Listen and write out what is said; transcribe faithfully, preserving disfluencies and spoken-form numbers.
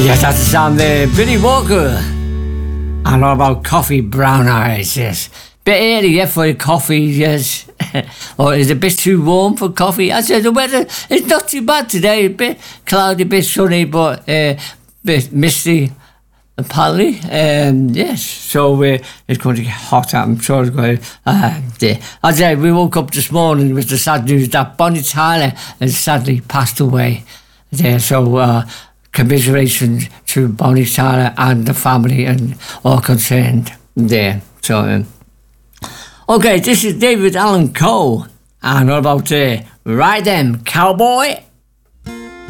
Yes, that's the sound there. Billy Walker. And all about coffee, brown eyes, yes. Bit early, yeah, for your coffee, yes. Or is it a bit too warm for coffee? I said the weather is not too bad today. A bit cloudy, a bit sunny, but a uh, bit misty and pally. Um, yes, so uh, it's going to get hot. I'm sure it's going to... Uh, yeah. I said, we woke up this morning with the sad news that Bonnie Tyler has sadly passed away. Yeah, so... Uh, commiserations to Bonnie Tyler and the family and all concerned there. So, um, okay, this is David Allan Coe, and what about uh, Ride Them Cowboy?